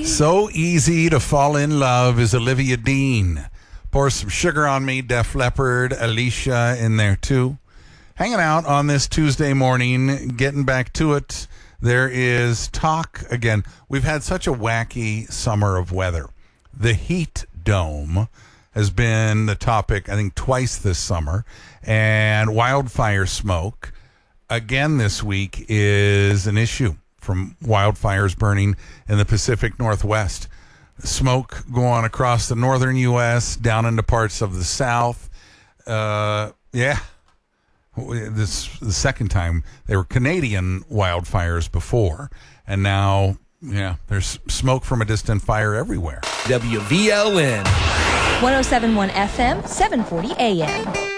So easy to fall in love is Olivia Dean. Pour some sugar on me, Def Leppard, Alicia in there too. Hanging out on this Tuesday morning, getting back to it. There is talk again. We've had such a wacky summer of weather. The heat dome has been the topic, I think, twice this summer. And wildfire smoke, again this week, is an issue from wildfires burning in the Pacific Northwest. Smoke going across the northern U.S., down into parts of the South. This the second time. They were Canadian wildfires before, and now, there's smoke from a distant fire everywhere. WVLN 107.1 FM, 740 AM.